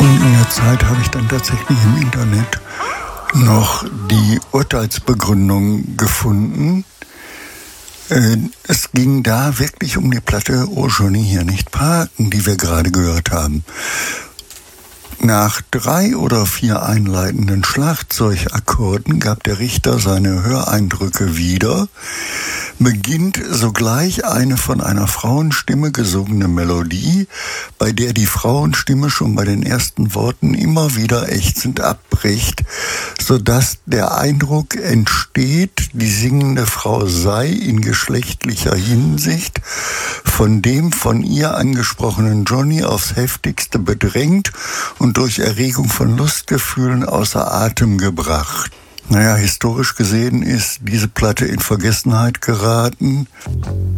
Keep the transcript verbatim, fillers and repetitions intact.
Und in der Zeit habe ich dann tatsächlich im Internet noch die Urteilsbegründung gefunden. Es ging da wirklich um die Platte "Oh Johnny, hier nicht parken", die wir gerade gehört haben. Nach drei oder vier einleitenden Schlagzeugakkorden gab der Richter seine Höreindrücke wieder, beginnt sogleich eine von einer Frauenstimme gesungene Melodie, bei der die Frauenstimme schon bei den ersten Worten immer wieder ächzend abbricht, sodass der Eindruck entsteht, die singende Frau sei in geschlechtlicher Hinsicht von dem von ihr angesprochenen Johnny aufs heftigste bedrängt und durch Erregung von Lustgefühlen außer Atem gebracht. Naja, historisch gesehen ist diese Platte in Vergessenheit geraten.